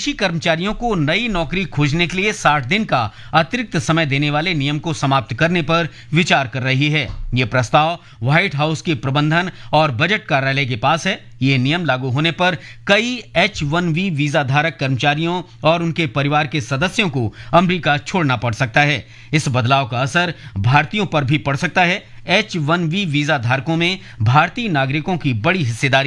विदेशी कर्मचारियों को नई नौकरी खोजने के लिए 60 दिन का अतिरिक्त समय देने वाले नियम को समाप्त करने पर विचार कर रही है। ये प्रस्ताव व्हाइट हाउस के प्रबंधन और बजट कार्यालय के पास है। ये नियम लागू होने पर कई H-1B वीजा धारक कर्मचारियों और उनके परिवार के सदस्यों को अमेरिका छोड़ना पड़ सकता है। इस बदलाव का असर भारतीयों पर भी पड़ सकता है। H-1B वीजा धारकों में भारतीय नागरिकों की बड़ी हिस्सेदारी